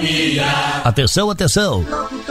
Atenção, atenção.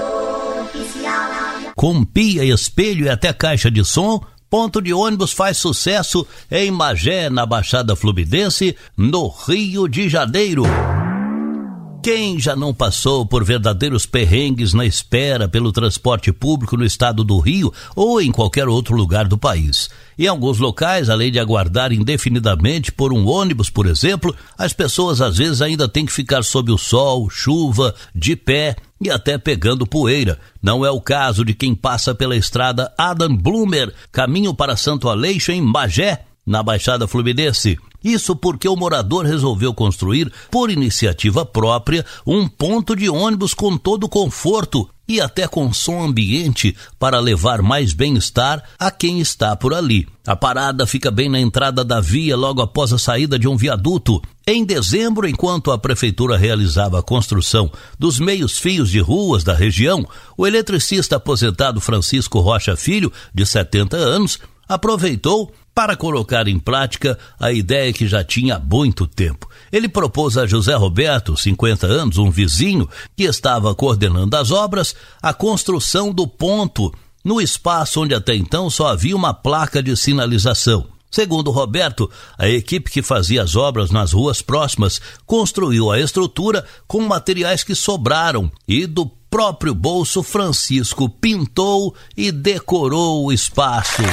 Com pia, espelho e até caixa de som, ponto de ônibus faz sucesso em Magé, na Baixada Fluminense, no Rio de Janeiro. Quem já não passou por verdadeiros perrengues na espera pelo transporte público no estado do Rio ou em qualquer outro lugar do país? Em alguns locais, além de aguardar indefinidamente por um ônibus, por exemplo, as pessoas às vezes ainda têm que ficar sob o sol, chuva, de pé e até pegando poeira. Não é o caso de quem passa pela estrada Adam Blumer, caminho para Santo Aleixo, em Magé, na Baixada Fluminense. Isso porque o morador resolveu construir, por iniciativa própria, um ponto de ônibus com todo conforto e até com som ambiente para levar mais bem-estar a quem está por ali. A parada fica bem na entrada da via, logo após a saída de um viaduto. Em dezembro, enquanto a prefeitura realizava a construção dos meios fios de ruas da região, o eletricista aposentado Francisco Rocha Filho, de 70 anos, aproveitou para colocar em prática a ideia que já tinha há muito tempo. Ele propôs a José Roberto, 50 anos, um vizinho, que estava coordenando as obras, a construção do ponto, no espaço onde até então só havia uma placa de sinalização. Segundo Roberto, a equipe que fazia as obras nas ruas próximas construiu a estrutura com materiais que sobraram e do próprio bolso Francisco pintou e decorou o espaço.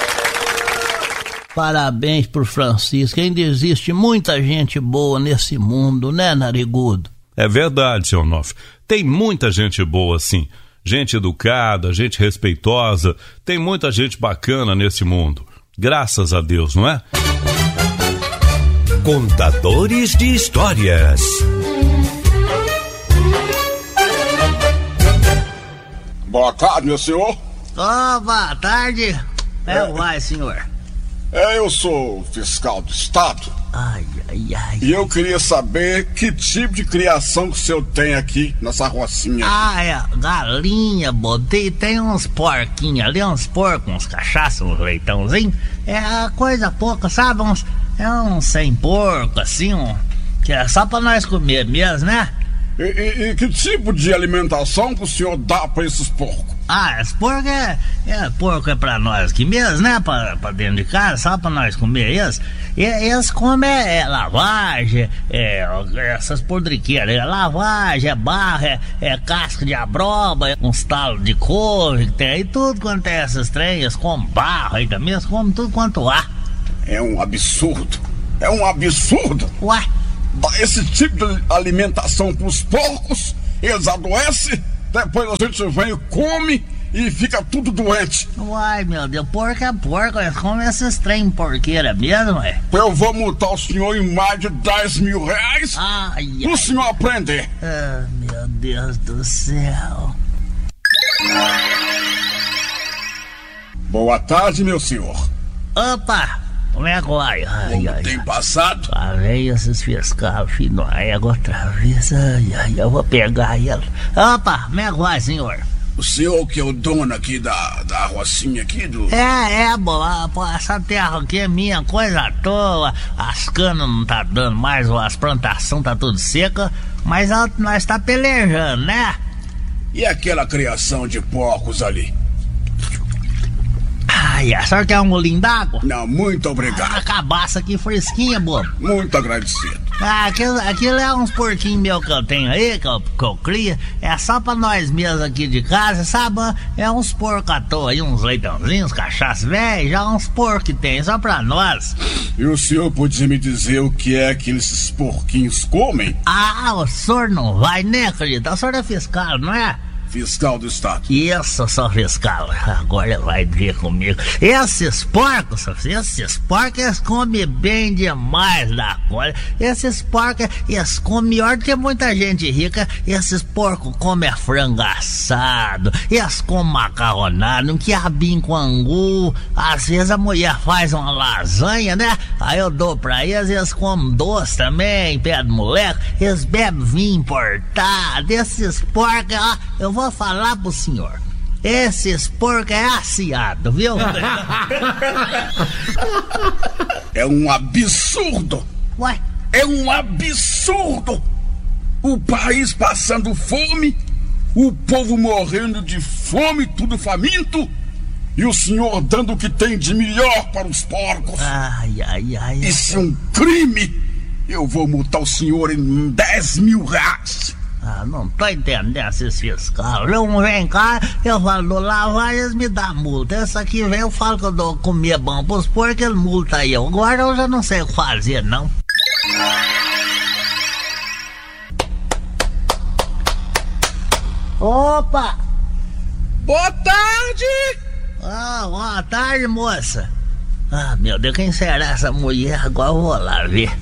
Parabéns pro Francisco, ainda existe muita gente boa nesse mundo, né, Narigudo? É verdade, seu Onofre, tem muita gente boa sim, gente educada, gente respeitosa, tem muita gente bacana nesse mundo, graças a Deus, não é? Contadores de histórias. Boa tarde, meu senhor. Boa tarde. Vai, senhor. Eu sou fiscal do estado. Ai. E eu queria saber que tipo de criação que o senhor tem aqui nessa rocinha. Galinha, botei, tem uns porquinhos ali, uns porcos, uns cachaços, uns leitãozinhos. É coisa pouca, sabe? Uns 100 porcos, assim, que é só pra nós comer mesmo, né? E que tipo de alimentação que o senhor dá pra esses porcos? Esse porco porco é pra nós aqui mesmo, né? Pra dentro de casa, só pra nós comer eles. Eles comem lavagem, essas podriqueiras, lavagem, barro, casca de abroba, uns talos de couve que tem aí, tudo quanto é essas trem, eles comem barro aí também, eles comem tudo quanto há. É um absurdo. Ué? Dá esse tipo de alimentação pros porcos, eles adoecem, depois a gente vem e come e fica tudo doente. Uai, meu Deus, porco é porco, eles comem esses trem porqueira mesmo, Eu vou multar o senhor em mais de 10 mil reais pro senhor aprender. Meu Deus do céu. Boa tarde, meu senhor. Opa! Como é que vai? Como tem passado? Lá vem esses fiscais, filho, na égua outra vez. Eu vou pegar ela. Opa, como é que vai, senhor? O senhor que é o dono aqui da rocinha aqui do... Essa terra aqui é minha, coisa à toa. As canas não tá dando mais, as plantações tá tudo seca, mas nós tá pelejando, né? E aquela criação de porcos ali? A senhora quer um molinho d'água? Não, muito obrigado. A cabaça aqui fresquinha, bobo. Muito agradecido. Aquilo é uns porquinhos meus que eu tenho aí, que eu crio. É só pra nós mesmos aqui de casa, sabe? É uns porcos à toa aí, uns leitãozinhos, cachaça velho, já uns porcos que tem, só pra nós. E o senhor podia me dizer o que é que esses porquinhos comem? O senhor não vai, né, querido? O senhor é fiscal, não é? Fiscal do estado. Isso, sou fiscal. Agora vai ver comigo. Esses porcos eles comem bem demais da conta. Esses porcos, eles comem melhor do que muita gente rica. Esses porcos comem frango assado, eles comem macarronado, um quiabinho com angu. Às vezes a mulher faz uma lasanha, né? Aí eu dou pra eles comem doce também, pé do moleque. Eles bebem vinho importado. Esses porcos, eu vou falar pro senhor, esses porcos é aciado, viu? É um absurdo. Ué? É um absurdo. o país passando fome, o povo morrendo de fome, tudo faminto, e o senhor dando o que tem de melhor para os porcos. Ai. Isso é um crime. Eu vou multar o senhor em 10 mil reais. Não tô entendendo esses fiscais. Um vem cá, eu falo do lavar, eles me dão multa. Essa aqui vem, eu falo que eu dou comida bom pros porcos, ele multa eu. Agora eu já não sei o que fazer, não. Opa! Boa tarde! Boa tarde, moça. Meu Deus, quem será essa mulher? Agora eu vou lá ver.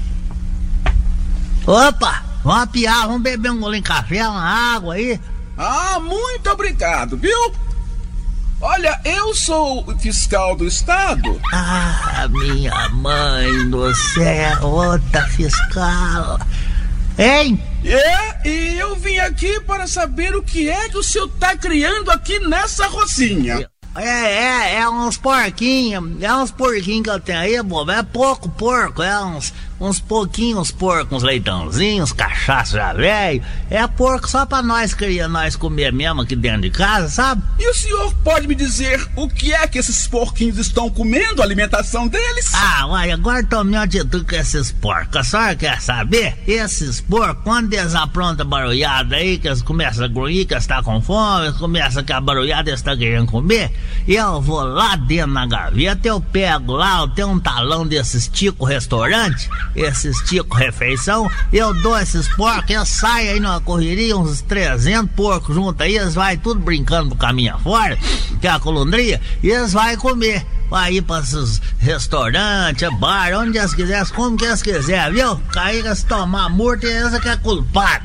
Opa! Vamos apiar, vamos beber um golinho de café, uma água aí. Muito obrigado, viu? Olha, eu sou o fiscal do estado. Minha mãe do céu, outra fiscal. Hein? E eu vim aqui para saber o que é que o senhor tá criando aqui nessa rocinha. É uns porquinhos. É uns porquinhos que eu tenho aí, bobo. É pouco porco, é uns pouquinhos porcos, uns leitãozinhos, cachaça já velho. É porco só pra nós comer mesmo aqui dentro de casa, sabe? E o senhor pode me dizer o que é que esses porquinhos estão comendo, a alimentação deles? Olha, agora tomei uma atitude com esses porcos. A senhora quer saber? Esses porcos, quando eles aprontam a barulhada aí, que eles começam a grunhir, que eles estão com fome, eles começam com a barulhada, eles estão querendo comer, eu vou lá dentro na gaveta, eu pego lá, eu tenho um talão desses Tico Restaurante, esses Tico Refeição, eu dou esses porcos, eles saem aí numa correria, uns 300 porcos juntos aí, eles vai tudo brincando pro caminho afora, que é a colundria, e eles vai comer. Vai ir para esses restaurantes, bar, onde eles quiserem, como que eles quiserem, viu? Caíra se tomar morto e essa que é culpado.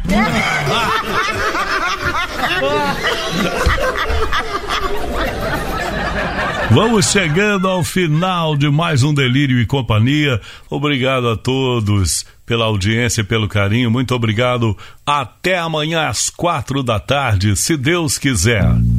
Vamos chegando ao final de mais um Delírio e Companhia. Obrigado a todos pela audiência e pelo carinho. Muito obrigado. Até amanhã às 4 da tarde, se Deus quiser.